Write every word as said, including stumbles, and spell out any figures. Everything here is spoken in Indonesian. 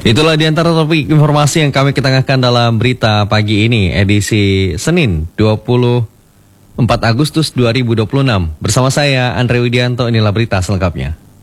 Itulah di antara topik informasi yang kami ketengahkan dalam berita pagi ini, edisi Senin dua puluh empat Agustus dua ribu dua puluh enam. Bersama saya, Andre Widianto, inilah berita selengkapnya.